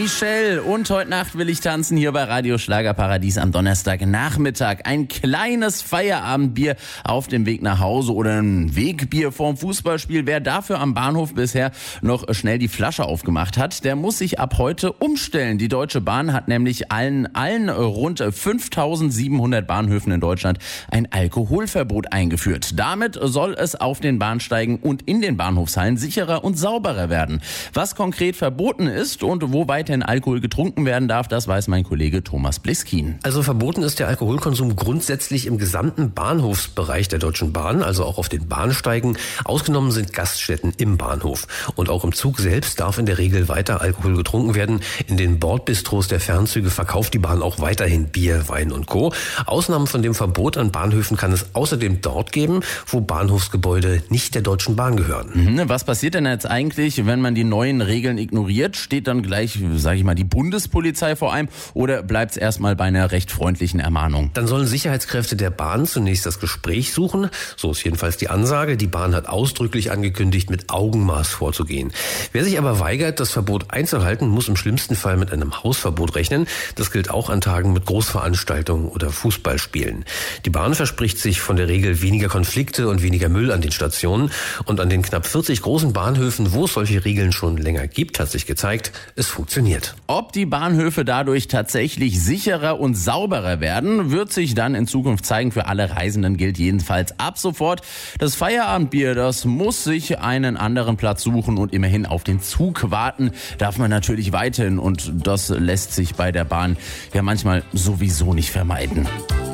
Michelle und heute Nacht will ich tanzen hier bei Radio Schlagerparadies am Donnerstagnachmittag. Ein kleines Feierabendbier auf dem Weg nach Hause oder ein Wegbier vorm Fußballspiel. Wer dafür am Bahnhof bisher noch schnell die Flasche aufgemacht hat, der muss sich ab heute umstellen. Die Deutsche Bahn hat nämlich allen rund 5.700 Bahnhöfen in Deutschland ein Alkoholverbot eingeführt. Damit soll es auf den Bahnsteigen und in den Bahnhofshallen sicherer und sauberer werden. Was konkret verboten ist und wo weiterhin Alkohol getrunken werden darf, das weiß mein Kollege Thomas Bliskin. Also verboten ist der Alkoholkonsum grundsätzlich im gesamten Bahnhofsbereich der Deutschen Bahn, also auch auf den Bahnsteigen. Ausgenommen sind Gaststätten im Bahnhof. Und auch im Zug selbst darf in der Regel weiter Alkohol getrunken werden. In den Bordbistros der Fernzüge verkauft die Bahn auch weiterhin Bier, Wein und Co. Ausnahmen von dem Verbot an Bahnhöfen kann es außerdem dort geben, wo Bahnhofsgebäude nicht der Deutschen Bahn gehören. Was passiert denn jetzt eigentlich, wenn man die neuen Regeln ignoriert? Steht dann gleich, sage ich mal, die Bundespolizei vor einem oder bleibt es erstmal bei einer recht freundlichen Ermahnung? Dann sollen Sicherheitskräfte der Bahn zunächst das Gespräch suchen. So ist jedenfalls die Ansage. Die Bahn hat ausdrücklich angekündigt, mit Augenmaß vorzugehen. Wer sich aber weigert, das Verbot einzuhalten, muss im schlimmsten Fall mit einem Hausverbot rechnen. Das gilt auch an Tagen mit Großveranstaltungen oder Fußballspielen. Die Bahn verspricht sich von der Regel weniger Konflikte und weniger Müll an den Stationen. Und an den knapp 40 großen Bahnhöfen, wo es solche Regeln schon länger gibt, hat sich gezeigt, es funktioniert. Ob die Bahnhöfe dadurch tatsächlich sicherer und sauberer werden, wird sich dann in Zukunft zeigen. Für alle Reisenden gilt jedenfalls ab sofort: Das Feierabendbier, das muss sich einen anderen Platz suchen und immerhin auf den Zug warten darf man natürlich weiterhin. Und das lässt sich bei der Bahn ja manchmal sowieso nicht vermeiden.